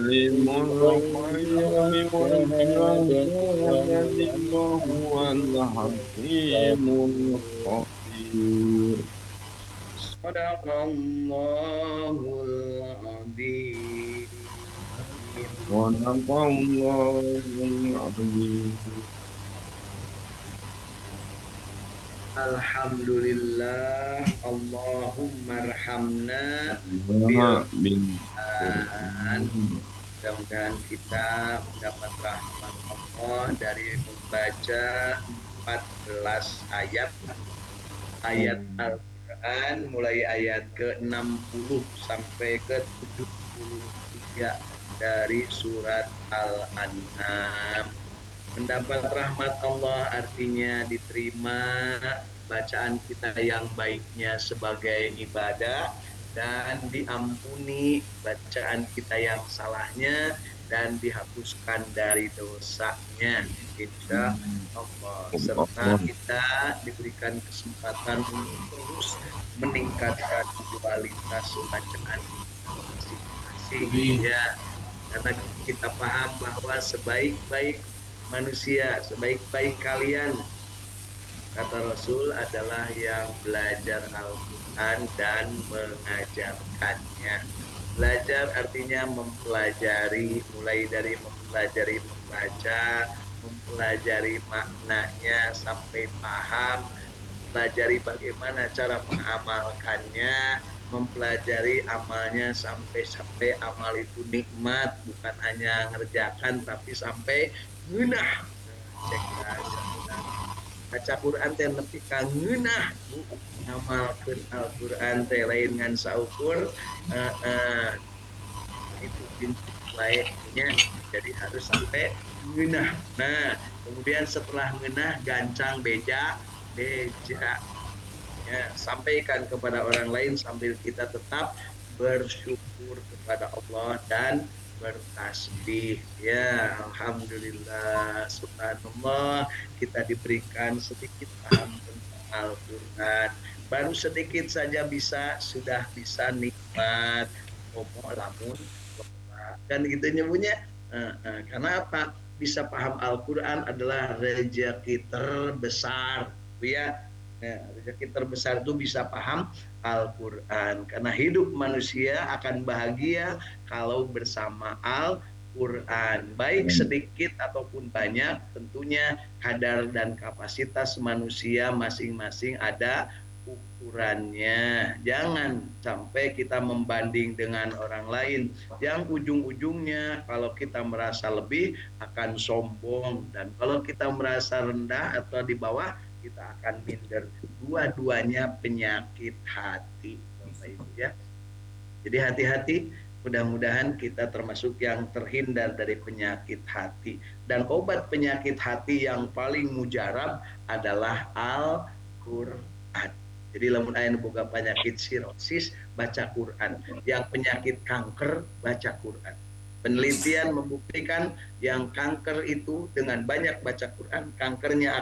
القيم والجواد وهو الحكيم الخبير. Sadaqallahul Azim. صدق الله العظيم. Alhamdulillah, Allahumma arhamna bil Wa bin Quran. Qur'an. Mudah-mudahan kita mendapat rahmat Allah dari membaca 14 ayat Al-Quran, mulai ayat ke-60 sampai ke-73 dari surat Al-An'am. Mendapat rahmat Allah artinya diterima bacaan kita yang baiknya sebagai ibadah dan diampuni bacaan kita yang salahnya dan dihapuskan dari dosanya, insya Allah, serta kita diberikan kesempatan untuk terus meningkatkan kualitas bacaan masing-masing, ya, karena kita paham bahwa sebaik-baik manusia, sebaik-baik kalian, kata Rasul, adalah yang belajar Al-Quran dan mengajarkannya. Belajar artinya mempelajari, mulai dari mempelajari membaca, mempelajari maknanya sampai paham, mempelajari bagaimana cara mengamalkannya, mempelajari amalnya sampai amal itu nikmat, bukan hanya ngerjakan tapi sampai ngeunah. Cek baca Quran teh nepi ka ngeunah Bu, ngamalkeun Al-Quran teh lain ngan saukur itu prinsip lainnya, jadi harus sampai ngeunah. Nah, kemudian setelah ngeunah gancang beja ya, sampaikan kepada orang lain sambil kita tetap bersyukur kepada Allah dan bertasbih, ya. Alhamdulillah, subhanallah, kita diberikan sedikit paham tentang Al-Quran, baru sedikit saja sudah bisa nikmat omo lamun kan gitu nyebutnya. Karena apa? Bisa paham Al-Quran adalah rezeki terbesar, ya. Nah, rezeki terbesar itu bisa paham Al-Quran. Karena hidup manusia akan bahagia kalau bersama Al-Quran. Baik sedikit ataupun banyak, tentunya kadar dan kapasitas manusia masing-masing ada ukurannya. Jangan sampai kita membanding dengan orang lain, yang ujung-ujungnya kalau kita merasa lebih akan sombong, dan kalau kita merasa rendah atau di bawah kita akan minder. Dua-duanya penyakit hati, Bapak Ibu, ya. Jadi hati-hati, mudah-mudahan kita termasuk yang terhindar dari penyakit hati. Dan obat penyakit hati yang paling mujarab adalah Al-Quran. Jadi lamun aya boga penyakit sirosis, baca Quran. Yang penyakit kanker, baca Quran. Penelitian membuktikan yang kanker itu dengan banyak baca Quran, kankernya